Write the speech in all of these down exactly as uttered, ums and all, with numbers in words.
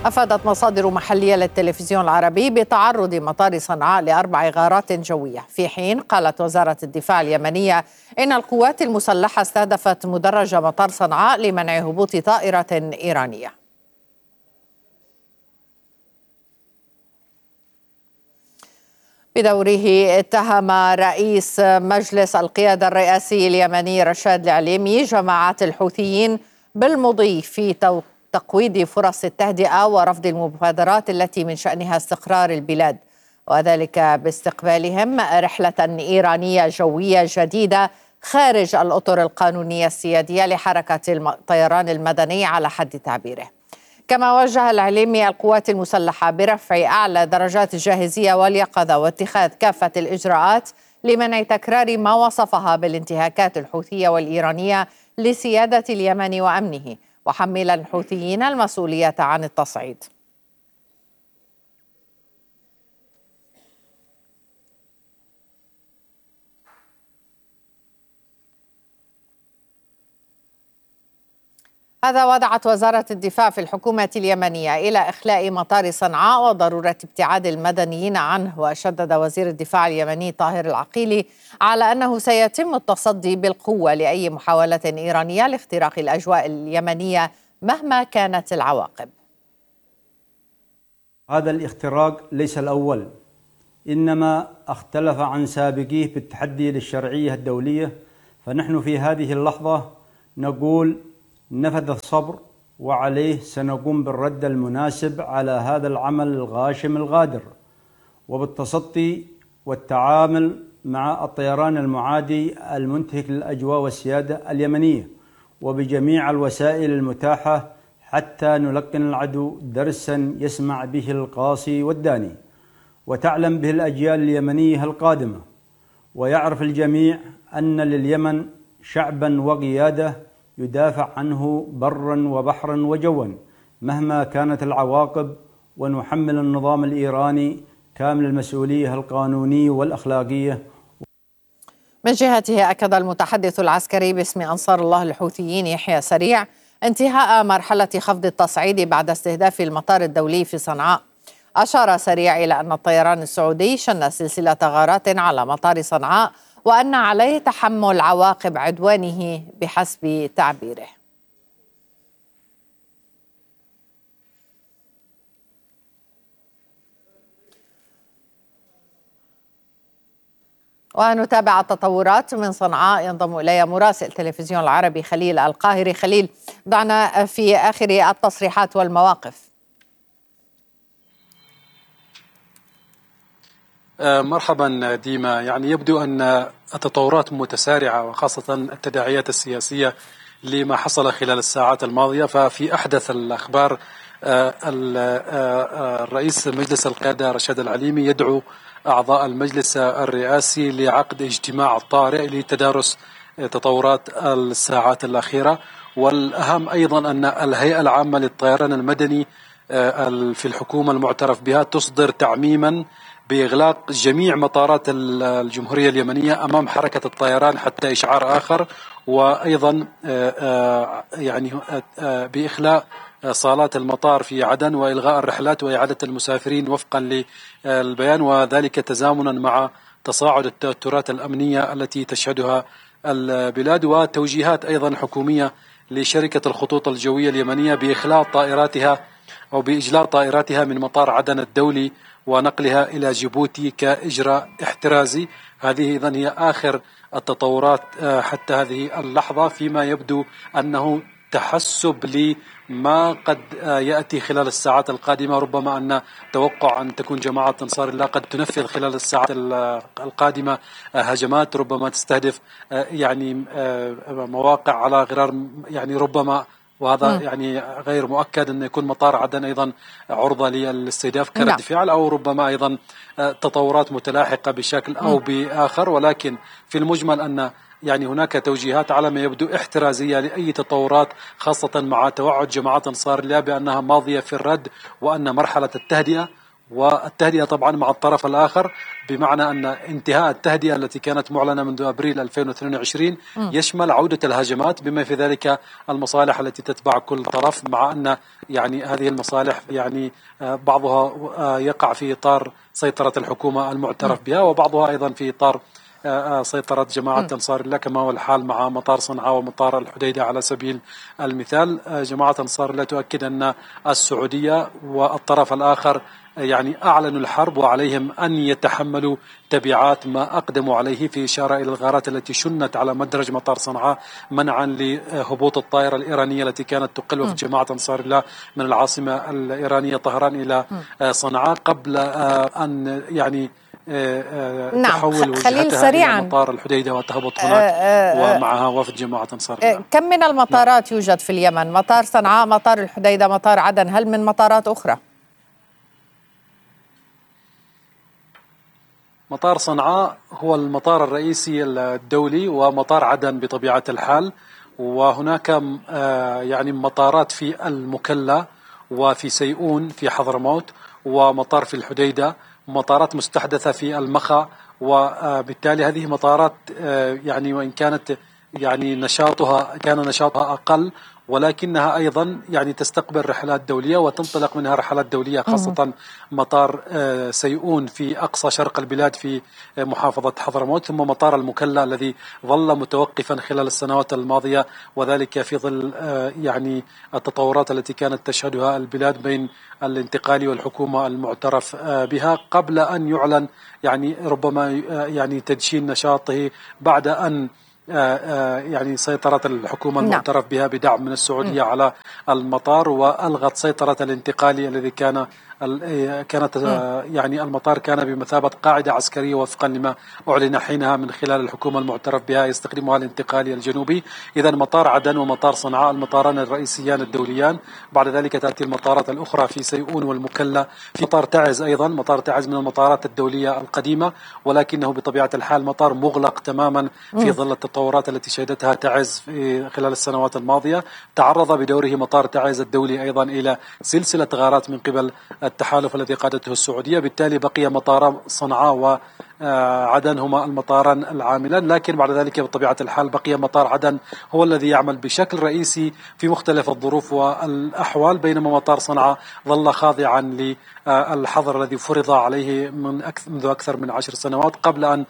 أفادت مصادر محلية للتلفزيون العربي بتعرض مطار صنعاء لأربع غارات جوية، في حين قالت وزارة الدفاع اليمنية إن القوات المسلحة استهدفت مدرج مطار صنعاء لمنع هبوط طائرة إيرانية. بدوره اتهم رئيس مجلس القيادة الرئاسي اليمني رشاد العليمي جماعات الحوثيين بالمضي في تقويض فرص التهدئة ورفض المبادرات التي من شأنها استقرار البلاد، وذلك باستقبالهم رحلة إيرانية جوية جديدة خارج الأطر القانونية السيادية لحركة الطيران المدني على حد تعبيره. كما وجه العليمي القوات المسلحة برفع أعلى درجات الجاهزية واليقظة واتخاذ كافة الإجراءات لمنع تكرار ما وصفها بالانتهاكات الحوثية والإيرانية لسيادة اليمن وأمنه، وحمل الحوثيين المسؤولية عن التصعيد. هذا ودعت وزارة الدفاع في الحكومة اليمنية إلى إخلاء مطار صنعاء وضرورة ابتعاد المدنيين عنه. وشدد وزير الدفاع اليمني طاهر العقيلي على أنه سيتم التصدي بالقوة لأي محاولة إيرانية لاختراق الأجواء اليمنية مهما كانت العواقب. هذا الاختراق ليس الأول، إنما اختلف عن سابقيه بالتحدي للشرعية الدولية، فنحن في هذه اللحظة نقول نفذ الصبر، وعليه سنقوم بالرد المناسب على هذا العمل الغاشم الغادر، وبالتصدي والتعامل مع الطيران المعادي المنتهك للأجواء والسيادة اليمنية، وبجميع الوسائل المتاحة حتى نلقن العدو درسا يسمع به القاصي والداني، وتعلم به الأجيال اليمنية القادمة، ويعرف الجميع أن لليمن شعبا وقيادة يدافع عنه برا وبحرا وجوا مهما كانت العواقب، ونحمل النظام الإيراني كامل المسؤولية القانونية والأخلاقية. من جهته أكد المتحدث العسكري باسم أنصار الله الحوثيين يحيى سريع انتهاء مرحلة خفض التصعيد بعد استهداف المطار الدولي في صنعاء. أشار سريع إلى أن الطيران السعودي شن سلسلة غارات على مطار صنعاء، وأن عليه تحمل عواقب عدوانه بحسب تعبيره. ونتابع التطورات من صنعاء. ينضم إلي مراسل تلفزيون العربي خليل القاهري. خليل، ضعنا في آخر التصريحات والمواقف. مرحبا ديما. يعني يبدو أن التطورات متسارعة، وخاصة التداعيات السياسية لما حصل خلال الساعات الماضية. ففي أحدث الأخبار الرئيس مجلس القيادة رشاد العليمي يدعو أعضاء المجلس الرئاسي لعقد اجتماع طارئ لتدارس تطورات الساعات الأخيرة. والأهم أيضا أن الهيئة العامة للطيران المدني في الحكومة المعترف بها تصدر تعميما بإغلاق جميع مطارات الجمهورية اليمنية أمام حركة الطيران حتى إشعار آخر، وأيضا يعني بإخلاء صالات المطار في عدن وإلغاء الرحلات وإعادة المسافرين وفقا للبيان، وذلك تزامنا مع تصاعد التوترات الأمنية التي تشهدها البلاد، وتوجيهات أيضا حكومية لشركة الخطوط الجوية اليمنية بإخلاء طائراتها أو بإجلاء طائراتها من مطار عدن الدولي ونقلها إلى جيبوتي كإجراء احترازي. هذه إذن هي آخر التطورات حتى هذه اللحظة، فيما يبدو أنه تحسب لما قد يأتي خلال الساعات القادمة. ربما أن توقع أن تكون جماعة أنصار الله قد تنفذ خلال الساعات القادمة هجمات ربما تستهدف يعني مواقع على غرار، يعني ربما، وهذا م. يعني غير مؤكد أن يكون مطار عدن أيضا عرضة للاستهداف كرد فعل، أو ربما أيضا تطورات متلاحقة بشكل أو م. بآخر. ولكن في المجمل أن يعني هناك توجيهات على ما يبدو احترازية لأي تطورات، خاصة مع توعد جماعات أنصار الله بأنها ماضية في الرد، وأن مرحلة التهدئة والتهدئة طبعا مع الطرف الآخر، بمعنى أن انتهاء التهدئة التي كانت معلنة منذ أبريل ألفين واثنين وعشرين يشمل عودة الهجمات بما في ذلك المصالح التي تتبع كل طرف، مع أن يعني هذه المصالح يعني بعضها يقع في إطار سيطرة الحكومة المعترف بها، وبعضها أيضا في إطار سيطرة جماعة أنصار الله، كما هو الحال مع مطار صنعاء ومطار الحديدة على سبيل المثال. جماعة أنصار الله تؤكد أن السعودية والطرف الآخر يعني أعلنوا الحرب وعليهم أن يتحملوا تبعات ما أقدموا عليه، في إشارة إلى الغارات التي شنت على مدرج مطار صنعاء منعا لهبوط الطائرة الإيرانية التي كانت تقل وفد جماعة أنصار الله من العاصمة الإيرانية طهران إلى صنعاء، قبل أن يعني نعم. تحول خليل سريعا إلى مطار الحديدة وتهبط هناك ومعها وفد جماعة أنصار الله. كم من المطارات يوجد في اليمن؟ مطار صنعاء، مطار الحديدة، مطار عدن، هل من مطارات أخرى؟ مطار صنعاء هو المطار الرئيسي الدولي، ومطار عدن بطبيعة الحال، وهناك يعني مطارات في المكلا وفي سيئون في حضرموت، ومطار في الحديدة، مطارات مستحدثة في المخا، وبالتالي هذه مطارات يعني وإن كانت يعني نشاطها كان نشاطها أقل، ولكنها أيضا يعني تستقبل رحلات دولية وتنطلق منها رحلات دولية، خاصة مطار سيئون في أقصى شرق البلاد في محافظة حضرموت، ثم مطار المكلا الذي ظل متوقفا خلال السنوات الماضية، وذلك في ظل يعني التطورات التي كانت تشهدها البلاد بين الانتقالي والحكومة المعترف بها، قبل أن يعلن يعني ربما يعني تدشين نشاطه بعد أن يعني سيطرة الحكومة المعترف بها بدعم من السعودية على المطار، وألغت سيطرة الانتقالي الذي كان كانت يعني المطار كان بمثابة قاعدة عسكرية وفقا لما أعلن حينها من خلال الحكومة المعترف بها يستخدمها الانتقالي الجنوبي. إذا مطار عدن ومطار صنعاء المطاران الرئيسيان الدوليان، بعد ذلك تأتي المطارات الأخرى في سيئون والمكلا، في مطار تعز أيضا. مطار تعز من المطارات الدولية القديمة، ولكنه بطبيعة الحال مطار مغلق تماما في ظل التطورات التي شهدتها تعز في خلال السنوات الماضية. تعرض بدوره مطار تعز الدولي أيضا إلى سلسلة غارات من قبل التحالف الذي قادته السعودية، بالتالي بقي مطار صنعاء وعدن هما المطاران العاملان، لكن بعد ذلك بطبيعة الحال بقي مطار عدن هو الذي يعمل بشكل رئيسي في مختلف الظروف والأحوال، بينما مطار صنعاء ظل خاضعا للحظر الذي فرض عليه من أكثر منذ أكثر من عشر سنوات، قبل أن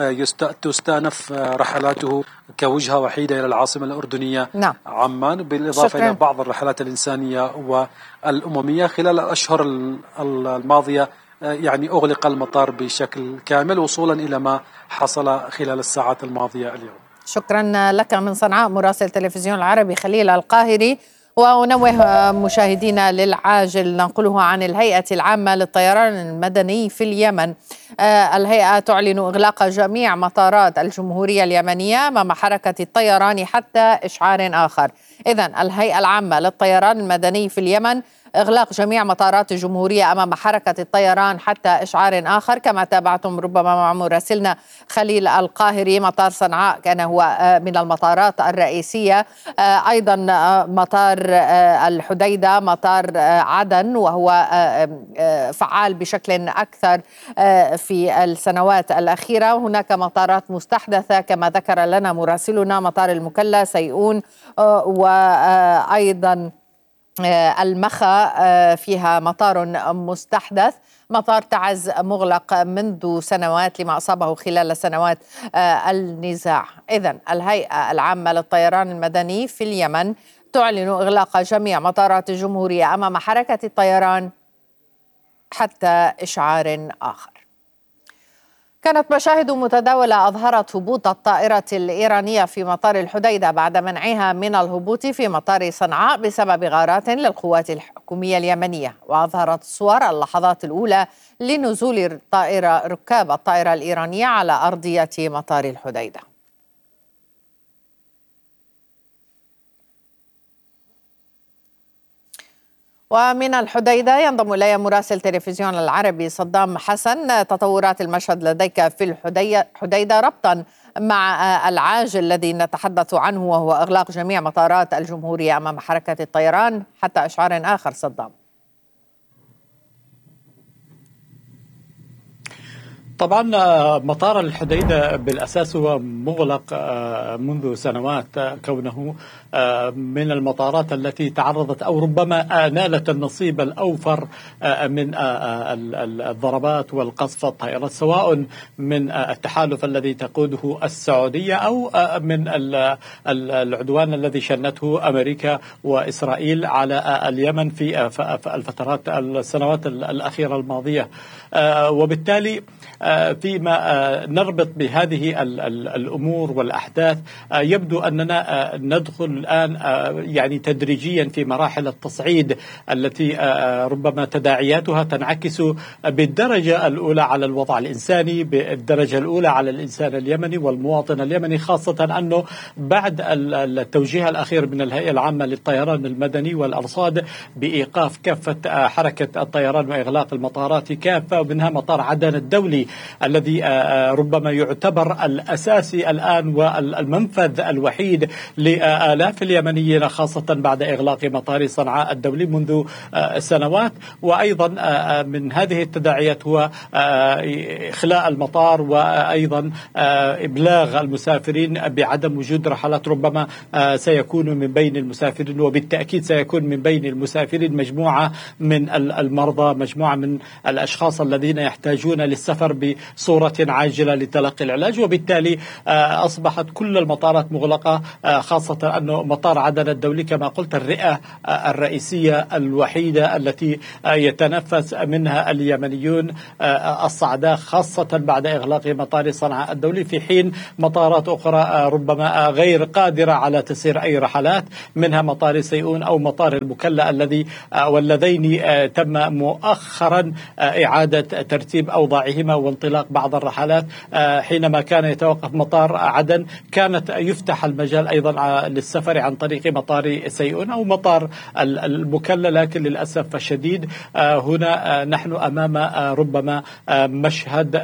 تستأنف رحلاته كوجهة وحيدة إلى العاصمة الأردنية نعم. عمان، بالإضافة شكرا. إلى بعض الرحلات الإنسانية والأممية. خلال الأشهر الماضية يعني أغلق المطار بشكل كامل وصولا إلى ما حصل خلال الساعات الماضية اليوم. شكرا لك من صنعاء مراسل تلفزيون العربي خليل القاهري. وأنوه مشاهدينا للعاجل ننقله عن الهيئة العامة للطيران المدني في اليمن. آه الهيئة تعلن إغلاق جميع مطارات الجمهورية اليمنية أمام حركة الطيران حتى إشعار آخر. إذن الهيئة العامة للطيران المدني في اليمن إغلاق جميع مطارات الجمهورية أمام حركة الطيران حتى إشعار آخر. كما تابعتم ربما مع مراسلنا خليل القاهري، مطار صنعاء كان هو من المطارات الرئيسية، أيضا مطار الحديدة، مطار عدن وهو فعال بشكل أكثر في السنوات الأخيرة. هناك مطارات مستحدثة كما ذكر لنا مراسلنا، مطار المكلا، سيئون، وأيضا المخا فيها مطار مستحدث. مطار تعز مغلق منذ سنوات لما أصابه خلال سنوات النزاع. إذن الهيئة العامة للطيران المدني في اليمن تعلن إغلاق جميع مطارات الجمهورية أمام حركة الطيران حتى إشعار آخر. كانت مشاهد متداولة أظهرت هبوط الطائرة الإيرانية في مطار الحديدة بعد منعها من الهبوط في مطار صنعاء بسبب غارات للقوات الحكومية اليمنية. وأظهرت الصور اللحظات الأولى لنزول الطائرة ركاب الطائرة الإيرانية على أرضية مطار الحديدة. ومن الحديدة ينضم إلي مراسل تلفزيون العربي صدام حسن. تطورات المشهد لديك في الحديدة ربطا مع العاجل الذي نتحدث عنه وهو إغلاق جميع مطارات الجمهورية أمام حركة الطيران حتى إشعار آخر. صدام. طبعا مطار الحديدة بالأساس هو مغلق منذ سنوات، كونه من المطارات التي تعرضت أو ربما نالت النصيب الأوفر من الضربات والقصف الطائرات، سواء من التحالف الذي تقوده السعودية أو من العدوان الذي شنته أمريكا وإسرائيل على اليمن في الفترات السنوات الأخيرة الماضية. وبالتالي فيما نربط بهذه الأمور والأحداث يبدو أننا ندخل الآن يعني تدريجيا في مراحل التصعيد التي ربما تداعياتها تنعكس بالدرجة الأولى على الوضع الإنساني، بالدرجة الأولى على الإنسان اليمني والمواطن اليمني، خاصة أنه بعد التوجيه الأخير من الهيئة العامة للطيران المدني والأرصاد بإيقاف كافة حركة الطيران وإغلاق المطارات كافة، ومنها مطار عدن الدولي الذي ربما يعتبر الأساسي الآن والمنفذ الوحيد لآلاف اليمنيين، خاصة بعد إغلاق مطار صنعاء الدولي منذ سنوات. وأيضا من هذه التداعيات هو إخلاء المطار، وأيضا إبلاغ المسافرين بعدم وجود رحلات. ربما سيكون من بين المسافرين وبالتأكيد سيكون من بين المسافرين مجموعة من المرضى، مجموعة من الأشخاص الذين يحتاجون للسفر بصورة عاجلة لتلقي العلاج، وبالتالي أصبحت كل المطارات مغلقة، خاصة أنه مطار عدن الدولي كما قلت الرئة الرئيسية الوحيدة التي يتنفس منها اليمنيون الصعداء، خاصة بعد إغلاق مطار صنعاء الدولي، في حين مطارات أخرى ربما غير قادرة على تسير أي رحلات، منها مطار سيئون أو مطار المكلا الذي واللذين تم مؤخرا إعادة ترتيب أوضاعهما وانطلاق بعض الرحلات. حينما كان يتوقف مطار عدن كانت يفتح المجال أيضا للسفر عن طريق مطار سيئون أو مطار المكلا، لكن للأسف الشديد هنا نحن أمام ربما مشهد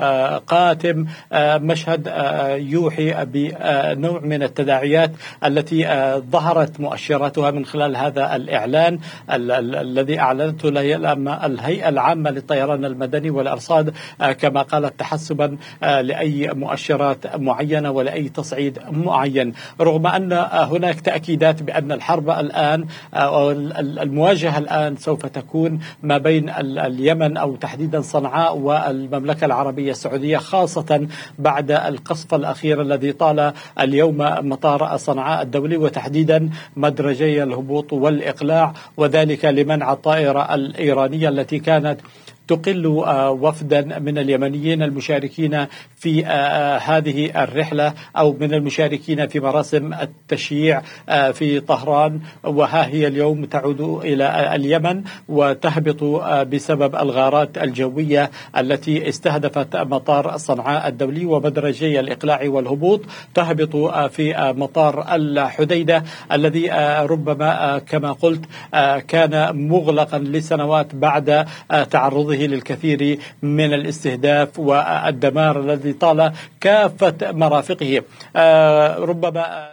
قاتم، مشهد يوحي بنوع من التداعيات التي ظهرت مؤشراتها من خلال هذا الإعلان الذي أعلنته الهيئة العامة للطيران المدني والأرصاد، كما قالت تحسبا لأي مؤشرات معينة ولأي تصعيد معين، رغم أن هناك تأكيدات بأن الحرب الآن أو المواجهة الآن سوف تكون ما بين اليمن أو تحديدا صنعاء والمملكة العربية السعودية، خاصة بعد القصف الأخير الذي طال اليوم مطار صنعاء الدولي وتحديدا مدرجي الهبوط والإقلاع، وذلك لمنع الطائرة الإيرانية التي كانت تقل وفدا من اليمنيين المشاركين في هذه الرحلة أو من المشاركين في مراسم التشييع في طهران، وها هي اليوم تعود إلى اليمن وتهبط بسبب الغارات الجوية التي استهدفت مطار صنعاء الدولي ومدرجي الإقلاع والهبوط، تهبط في مطار الحديدة الذي ربما كما قلت كان مغلقا لسنوات بعد تعرضه للكثير من الاستهداف والدمار الذي طال كافة مرافقه. آه ربما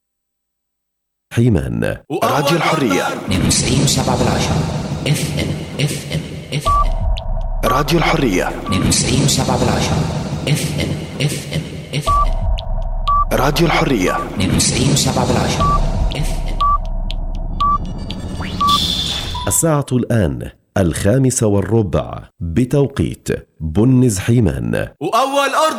حيمان راديو الحرية اثنين وتسعين وسبعة بالعشرة اف ام اف ام اف ام راديو الحرية اثنين وتسعين وسبعة بالعشرة اف ام اف ام اف ام راديو الحرية اثنين وتسعين وسبعة بالعشرة اف ام. الساعة الآن الخامسة والربع بتوقيت بنز حيمان. وأول أرض